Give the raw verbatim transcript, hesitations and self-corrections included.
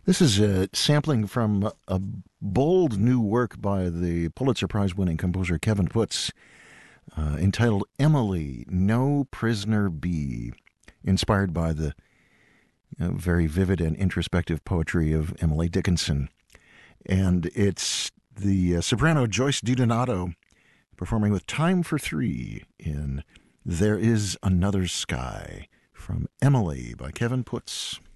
This is a sampling from a bold new work by the Pulitzer Prize-winning composer Kevin Puts, uh, entitled Emily, No Prisoner Be, inspired by the uh, very vivid and introspective poetry of Emily Dickinson. And it's the uh, soprano Joyce DiDonato performing with Time for Three in There Is Another Sky from Emily by Kevin Puts.